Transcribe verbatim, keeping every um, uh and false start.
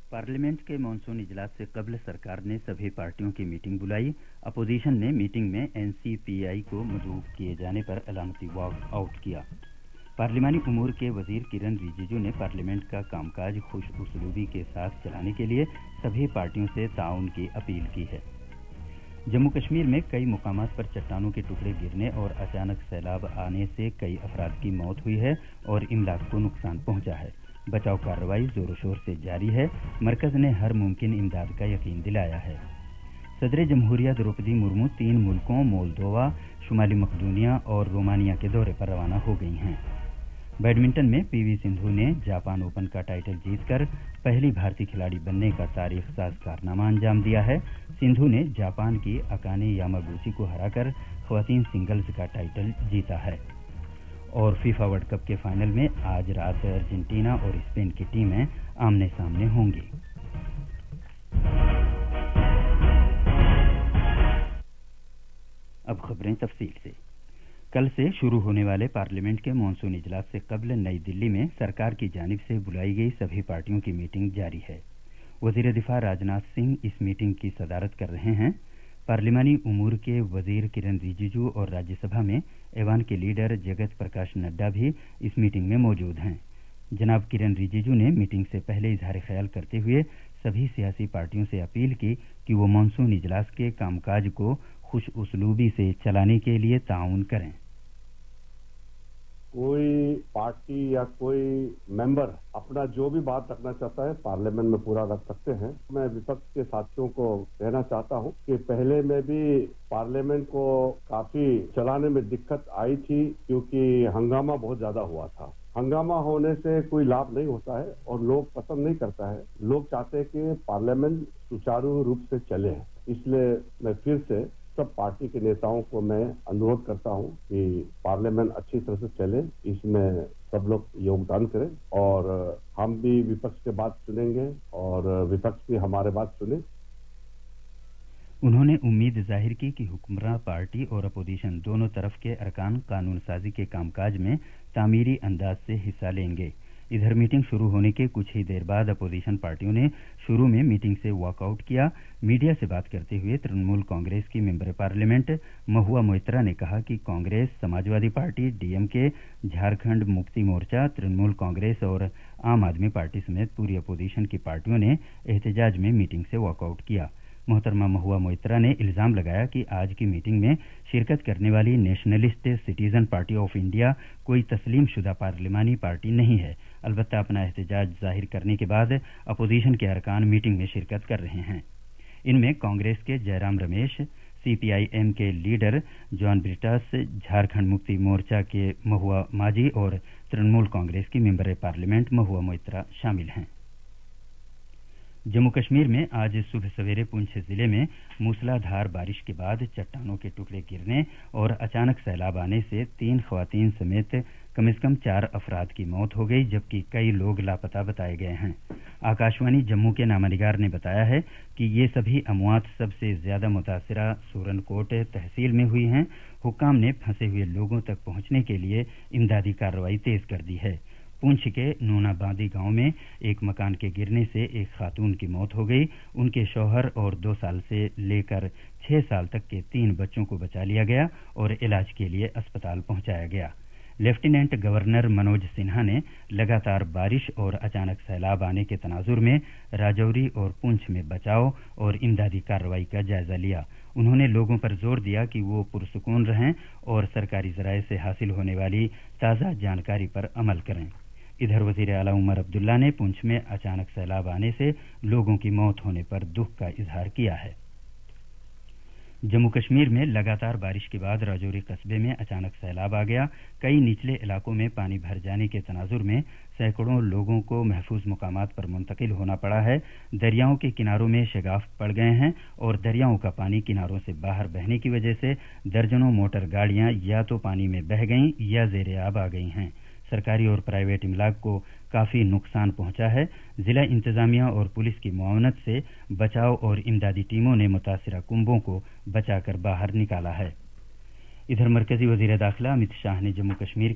Parliament के monsoon इजलास से कबल सरकार ने सभी पार्टियों की मीटिंग बुलाई। अपोजिशन ने मीटिंग में एनसीपीआई को मदऊ किए जाने पर अलामती वॉक आउट किया। पार्लिमानी उमूर के वजीर किरण रिजिजू ने पार्लियामेंट का कामकाज खुश उसलूबी के साथ चलाने के लिए सभी पार्टियों से ताउन की अपील की है। जम्मू कश्मीर में कई मुकामात पर चट्टानों के टुकड़े गिरने और अचानक सैलाब आने से कई अफराद की मौत हुई है और इमलाक को नुकसान पहुंचा है। बचाव कार्रवाई जोरों शोर से जारी है। मरकज ने हर मुमकिन इमदाद का यकीन दिलाया है। सदर जमहूरिया द्रौपदी मुर्मू तीन मुल्कों मोल्दोवा, शुमाली मकदूनिया और रोमानिया के दौरे पर रवाना हो गई हैं। बैडमिंटन में पीवी सिंधु ने जापान ओपन का टाइटल जीतकर पहली भारतीय खिलाड़ी बनने का तारीख साज कारनामा अंजाम दिया है। सिंधु ने जापान की अकाने यामागुची को हराकर ख्वातीन सिंगल्स का टाइटल जीता है। और फीफा वर्ल्ड कप के फाइनल में आज रात अर्जेंटीना और स्पेन की टीमें आमने सामने होंगी। अब खबरें तफसील से। कल से शुरू होने वाले पार्लियामेंट के मानसून इजलास से कबल नई दिल्ली में सरकार की जानिब से बुलाई गई सभी पार्टियों की मीटिंग जारी है। वजीर दिफा राजनाथ सिंह इस मीटिंग की सदारत कर रहे हैं। पार्लिमानी उमूर के वजीर किरण रिजिजू और राज्यसभा में ऐवान के लीडर जगत प्रकाश नड्डा भी इस मीटिंग में मौजूद हैं। जनाब किरण रिजिजू ने मीटिंग से पहले इजहार ख्याल करते हुए सभी सियासी पार्टियों से अपील की कि वो मानसून इजलास के कामकाज को खुश उसलूबी से चलाने के लिए ताउन करें। कोई पार्टी या कोई मेंबर अपना जो भी बात रखना चाहता है पार्लियामेंट में पूरा रख सकते हैं। मैं विपक्ष के साथियों को कहना चाहता हूं कि पहले में भी पार्लियामेंट को काफी चलाने में दिक्कत आई थी क्योंकि हंगामा बहुत ज्यादा हुआ था। हंगामा होने से कोई लाभ नहीं होता है और लोग पसंद नहीं करता है। लोग चाहते हैं कि पार्लियामेंट सुचारू रूप से चले। इसलिए मैं फिर से सब पार्टी के नेताओं को मैं अनुरोध करता हूं कि पार्लियामेंट अच्छी तरह से चले, इसमें सब लोग योगदान करें और हम भी विपक्ष के बात सुनेंगे और विपक्ष भी हमारे बात सुने। उन्होंने उम्मीद जाहिर की कि हुक्मरान पार्टी और अपोजिशन दोनों तरफ के अरकान कानून साजी के कामकाज में तामीरी अंदाज से हिस्सा लेंगे। इधर मीटिंग शुरू होने के कुछ ही देर बाद अपोजिशन पार्टियों ने शुरू में मीटिंग से वॉकआउट किया। मीडिया से बात करते हुए तृणमूल कांग्रेस की मेंबर पार्लियामेंट महुआ मोइत्रा ने कहा कि कांग्रेस, समाजवादी पार्टी, डीएमके, झारखंड मुक्ति मोर्चा, तृणमूल कांग्रेस और आम आदमी पार्टी समेत पूरी अपोजिशन की पार्टियों ने एहतजाज में मीटिंग से वॉकआउट किया। मोहतरमा महुआ मोइत्रा ने इल्जाम लगाया कि आज की मीटिंग में शिरकत करने वाली nationalist citizen party of India कोई तस्लीम शुदा पार्लिमानी पार्टी नहीं है। अलबत्ता अपना एहतजाज जाहिर करने के बाद अपोजिशन के अरकान मीटिंग में शिरकत कर रहे हैं। इनमें कांग्रेस के जयराम रमेश, सीपीआईएम के लीडर जॉन ब्रिटास, झारखंड मुक्ति मोर्चा के महुआ माजी और तृणमूल कांग्रेस की मेंबर पार्लियामेंट महुआ मोइत्रा शामिल हैं। जम्मू कश्मीर में आज सुबह सवेरे पुंछ जिले में मूसलाधार बारिश के बाद चट्टानों के टुकड़े गिरने और अचानक सैलाब आने से तीन ख्वातीन समेत कम से कम चार अफराद की मौत हो गई, जबकि कई लोग लापता बताए गए हैं। आकाशवाणी जम्मू के नामानिगार ने बताया है कि ये सभी अमवात सबसे ज्यादा मुतासिरा सूरनकोट तहसील में हुई हैं। हुक्काम ने फंसे हुए लोगों तक पहुंचने के लिए इमदादी कार्रवाई तेज कर दी है। पुंछ के नूनाबादी गांव में एक मकान के गिरने से एक खातून की मौत हो गई। उनके शौहर और दो साल से लेकर छह साल तक के तीन बच्चों को बचा लिया गया और इलाज के लिए अस्पताल पहुंचाया गया। लेफ्टिनेंट गवर्नर मनोज सिन्हा ने लगातार बारिश और अचानक सैलाब आने के तनाजुर में राजौरी और पुंछ में बचाव और इमदादी कार्रवाई का जायजा लिया। उन्होंने लोगों पर जोर दिया कि वो पुरसुकून रहें और सरकारी जराये से हासिल होने वाली ताज़ा जानकारी पर अमल करें। इधर वजीर आला उमर अब्दुल्ला ने पुंछ में अचानक सैलाब आने से लोगों की मौत होने पर दुख का इजहार किया है। जम्मू कश्मीर में लगातार बारिश के बाद राजौरी कस्बे में अचानक सैलाब आ गया। कई निचले इलाकों में पानी भर जाने के तनाजुर में सैकड़ों लोगों को महफूज मुकामात पर मुंतकिल होना पड़ा है। दरियाओं के किनारों में शगाफ पड़ गए हैं और दरियाओं का पानी किनारों से बाहर बहने की वजह से दर्जनों मोटर गाड़ियां या तो पानी में बह गईं या जेरे आब आ गई हैं। सरकारी और प्राइवेट इमलाक को काफी नुकसान पहुंचा है। जिला इंतजामिया और पुलिस की मुआवनत से बचाव और इमदादी टीमों ने मुतासिरा कुंभों को बचाकर बाहर निकाला है। इधर मरकजी वजीर दाखिला अमित शाह ने जम्मू कश्मीर